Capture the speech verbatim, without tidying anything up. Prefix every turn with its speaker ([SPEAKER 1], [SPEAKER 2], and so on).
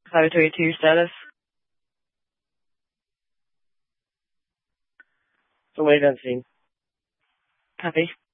[SPEAKER 1] five two eight two status. So wait on scene. Copy.